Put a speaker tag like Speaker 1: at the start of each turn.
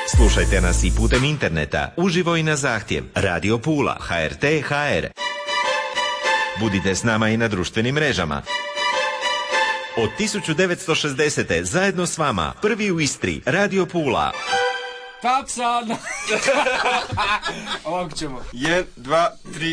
Speaker 1: Slušajte nas i putem interneta, uživo i na zahtjev. Radio Pula, HRT HR. Budite s nama i na društvenim mrežama. Od 1960. zajedno s vama, prvi u Istri, Radio Pula.
Speaker 2: Taksa! Ovako ćemo.
Speaker 3: 1, 2, 3.